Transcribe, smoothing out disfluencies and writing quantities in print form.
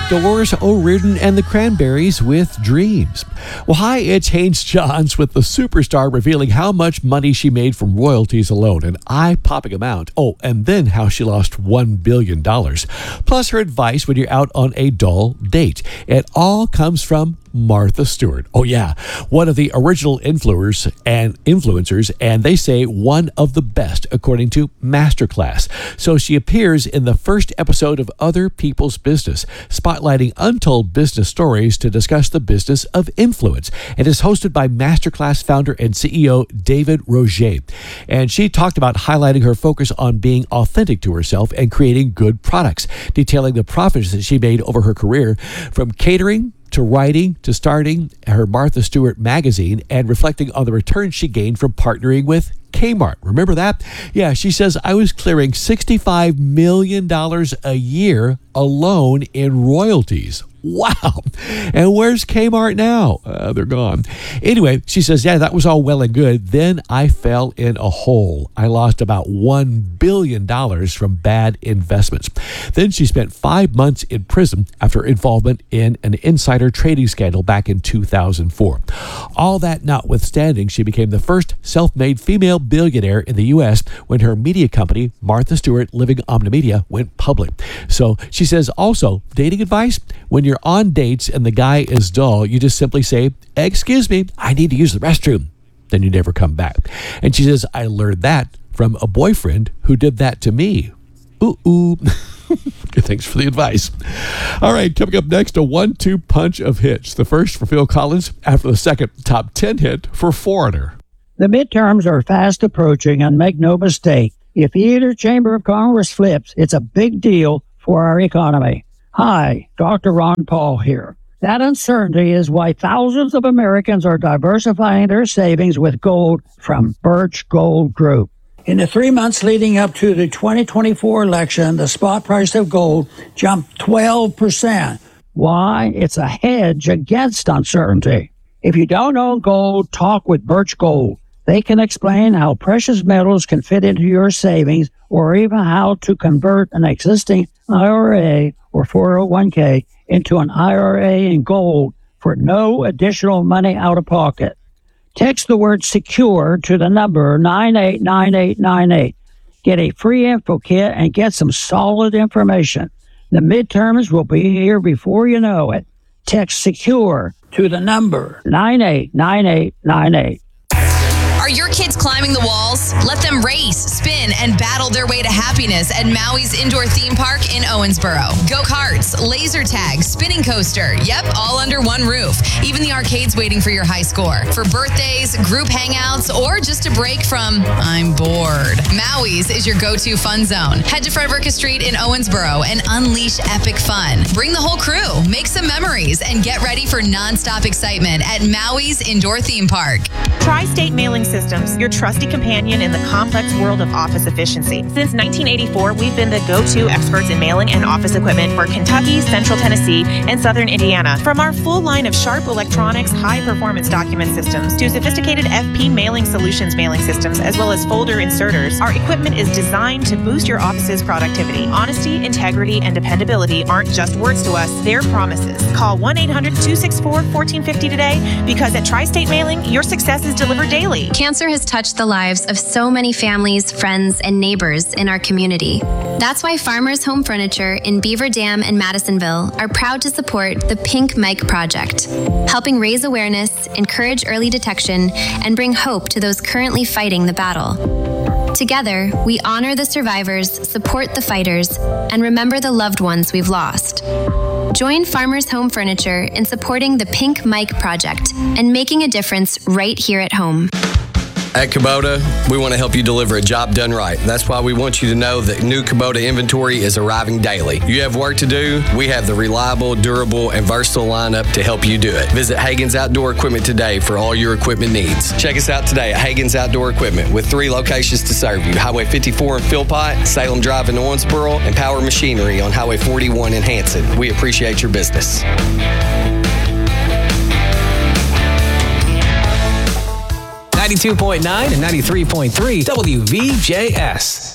Dolores O'Riordan and the Cranberries with Dreams. Well, hi, it's Haynes Johns with the superstar revealing how much money she made from royalties alone, an eye-popping amount. Oh, and then how she lost $1 billion. Plus her advice when you're out on a dull date. It all comes from Martha Stewart. Oh yeah, one of the original influencers, and they say one of the best according to Masterclass. So she appears in the first episode of Other People's Business, spotlighting untold business stories to discuss the business of influence, and is hosted by Masterclass founder and CEO David Roger. And she talked about highlighting her focus on being authentic to herself and creating good products, detailing the profits that she made over her career, from catering to writing to starting her Martha Stewart magazine, and reflecting on the returns she gained from partnering with Kmart. Remember that? Yeah, she says, I was clearing $65 million a year alone in royalties. Wow. And where's Kmart now? They're gone. Anyway, she says, yeah, that was all well and good. Then I fell in a hole. I lost about $1 billion from bad investments. Then she spent 5 months in prison after involvement in an insider trading scandal back in 2004. All that notwithstanding, she became the first self-made female billionaire in the U.S. when her media company, Martha Stewart Living Omnimedia, went public. So she says also, dating advice, when you're on dates and the guy is dull, you just simply say, excuse me, I need to use the restroom. Then you never come back. And she says, I learned that from a boyfriend who did that to me. Ooh. Thanks for the advice. All right, coming up next, a 1-2 punch of hits. The first for Phil Collins after the second top 10 hit for Foreigner. The midterms are fast approaching, and make no mistake, if either chamber of Congress flips, it's a big deal for our economy. Hi, Dr. Ron Paul here. That uncertainty is why thousands of Americans are diversifying their savings with gold from Birch Gold Group. In the 3 months leading up to the 2024 election, the spot price of gold jumped 12%. Why? It's a hedge against uncertainty. If you don't own gold, talk with Birch Gold. They can explain how precious metals can fit into your savings, or even how to convert an existing IRA or 401k into an IRA in gold for no additional money out of pocket. Text the word SECURE to the number 989898. Get a free info kit and get some solid information. The midterms will be here before you know it. Text SECURE to the number 989898. Are your kids climbing the walls? Let them race, spin, and battle their way to happiness at Maui's Indoor Theme Park in Owensboro. Go-karts, laser tag, spinning coaster. Yep, all under one roof. Even the arcade's waiting for your high score. For birthdays, group hangouts, or just a break from, I'm bored. Maui's is your go-to fun zone. Head to Frederica Street in Owensboro and unleash epic fun. Bring the whole crew, make some memories, and get ready for nonstop excitement at Maui's Indoor Theme Park. Tri-State Mailing Systems, your trusty companion in the complex world of office efficiency. Since 1984, we've been the go-to experts in mailing and office equipment for Kentucky, Central Tennessee, and Southern Indiana. From our full line of Sharp Electronics high-performance document systems to sophisticated FP Mailing Solutions mailing systems, as well as folder inserters, our equipment is designed to boost your office's productivity. Honesty, integrity, and dependability aren't just words to us, they're promises. Call 1-800-264-1450 today, because at Tri-State Mailing, your success is delivered daily. Cancer has touched the lives of so many families, friends, and neighbors in our community. That's why Farmers Home Furniture in Beaver Dam and Madisonville are proud to support the Pink Mike Project, helping raise awareness, encourage early detection, and bring hope to those currently fighting the battle. Together, we honor the survivors, support the fighters, and remember the loved ones we've lost. Join Farmers Home Furniture in supporting the Pink Mike Project and making a difference right here at home. At Kubota, we want to help you deliver a job done right. That's why we want you to know that new Kubota inventory is arriving daily. You have work to do, we have the reliable, durable, and versatile lineup to help you do it. Visit Hagen's Outdoor Equipment today for all your equipment needs. Check us out today at Hagen's Outdoor Equipment with 3 locations to serve you. Highway 54 in Philpott, Salem Drive in Owensboro, and Power Machinery on Highway 41 in Hanson. We appreciate your business. 92.9 and 93.3 WVJS.